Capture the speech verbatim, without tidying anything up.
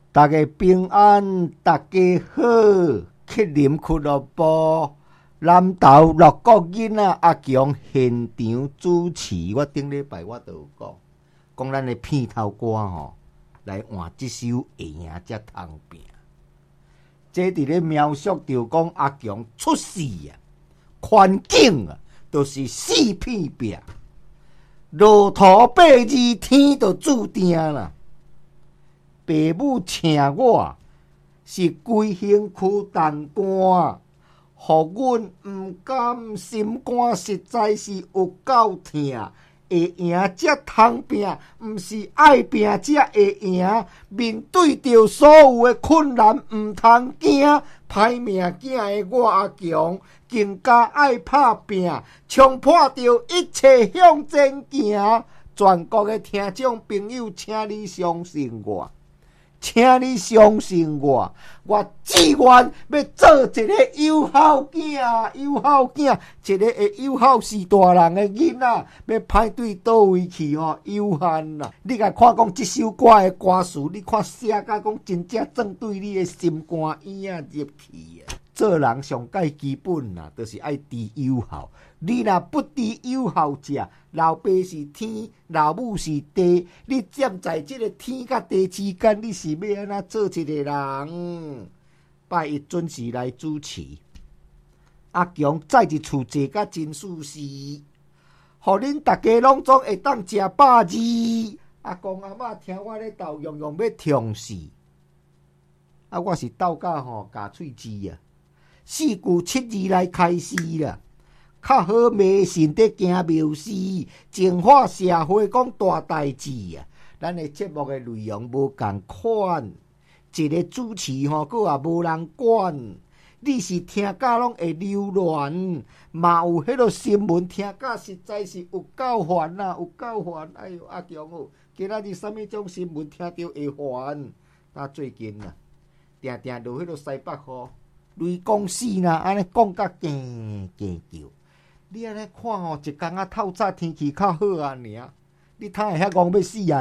大家平安，大家好。克林俱乐部南投乐国囡仔阿强现场主持。我顶礼拜我就有讲，讲咱的片头歌吼，来换这首《会赢才通拼》。这伫咧描述着讲阿强出世啊，环境啊，都、就是四片拼，路途八字天就注定啦。爸母请我是规身躯重担，互阮毋甘心肝，实在是有够痛。会赢才通拼，毋是爱拼才会赢。面对着所有的困难，毋通惊。歹命囝的我阿强，更加爱拍拼，冲破着一切向前行。全国的听众朋友，请你相信我。请你相信我，我志愿要做一个友好囝，友好囝，一个会友好是大人的囡仔，要派对倒位去哦，有限啦。你甲看讲这首歌的歌词，你看写甲讲真正针对你的心肝眼啊入去啊。做人上界基本啦，就是爱知友好。你若不知友好者，老爸是天，老母是地，你站在这个天甲地之间，你是要安怎做一个人？拜一准时来主持。阿强再一厝坐甲真舒适，互恁大家拢总会当食饱字。阿公阿嬷听我咧斗用用要痛死，啊，我是斗甲吼咬喙齿啊，四句七字来开始啦。较好迷信得行庙事，净化社会讲大代志啊！咱的节目的内容无共款，一个主持吼，佫也无人管。你是听甲拢会流乱，嘛有迄个新闻听甲实在是有够烦啊，有够烦！哎呦，阿强哦，今仔日啥物种新闻听着会烦？啊，最近啊，定定落迄个西北雨，雷公死啦，安尼讲甲惊惊叫。你安尼看吼，一工仔透早天气较好啊，尔你通会遐戆要死啊！